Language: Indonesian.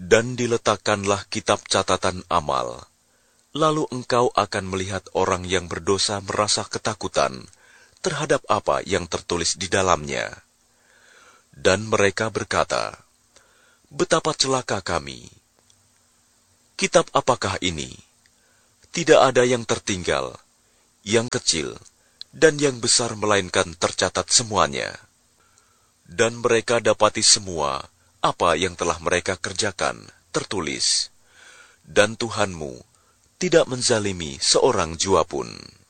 Dan diletakkanlah kitab catatan amal. Lalu engkau akan melihat orang yang berdosa merasa ketakutan terhadap apa yang tertulis di dalamnya. Dan mereka berkata, "Betapa celaka kami! Kitab apakah ini? Tidak ada yang tertinggal, yang kecil, dan yang besar melainkan tercatat semuanya." Dan mereka dapati semua apa yang telah mereka kerjakan tertulis. Dan Tuhanmu tidak menzalimi seorang jua pun.